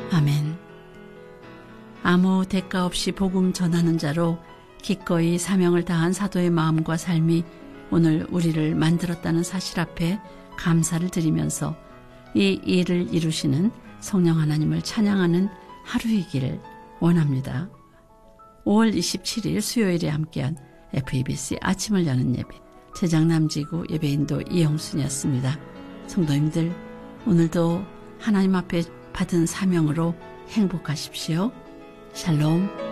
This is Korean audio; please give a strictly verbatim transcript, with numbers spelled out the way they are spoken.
아멘. 아무 대가 없이 복음 전하는 자로 기꺼이 사명을 다한 사도의 마음과 삶이 오늘 우리를 만들었다는 사실 앞에 감사를 드리면서 이 일을 이루시는 성령 하나님을 찬양하는 하루이기를 원합니다. 오월 이십칠일 수요일에 함께한 에프이비씨 아침을 여는 예배, 제장남지구 예배인도 이영순이었습니다. 성도님들, 오늘도 하나님 앞에 받은 사명으로 행복하십시오. 샬롬.